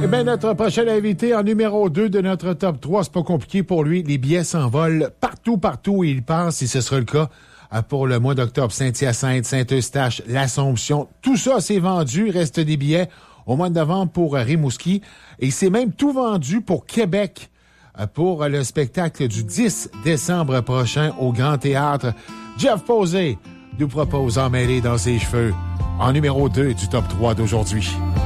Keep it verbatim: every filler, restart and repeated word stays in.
Eh bien, notre prochain invité en numéro deux de notre top trois, c'est pas compliqué pour lui. Les billets s'envolent partout, partout où il passe, et ce sera le cas pour le mois d'octobre. Saint-Hyacinthe, Saint-Eustache, l'Assomption, tout ça s'est vendu. Il reste des billets au mois de novembre pour Rimouski. Et c'est même tout vendu pour Québec pour le spectacle du dix décembre prochain au Grand Théâtre. Jeff Posey nous propose Emmêlé dans ses cheveux en numéro deux du top trois d'aujourd'hui.